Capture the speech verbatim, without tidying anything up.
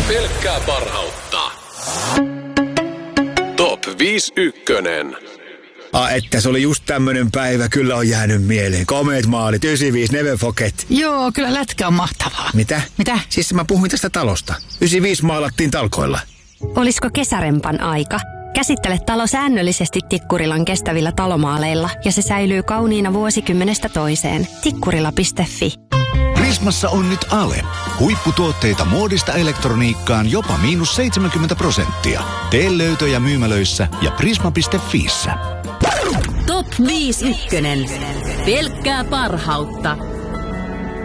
Pelkkää parhautta. Top viisi ykkönen. Ah, että se oli just tämmönen päivä, kyllä on jäänyt mieleen. Komeet maalit, yhdeksänkymmentäviisi, never forget. Joo, kyllä lätkä on mahtavaa. Mitä? Mitä? Siis mä puhuin tästä talosta. yhdeksänkymmentäviisi maalattiin talkoilla. Olisiko kesärempan aika? Käsittele talo säännöllisesti Tikkurilan kestävillä talomaaleilla ja se säilyy kauniina vuosikymmenestä toiseen. Tikkurila piste fi. Prismassa on nyt Ale. Huipputuotteita muodista elektroniikkaan jopa miinus seitsemänkymmentä prosenttia. Tee löytöjä myymälöissä ja prisma piste fiissä. Top viisi ykkönen. Pelkkää parhautta.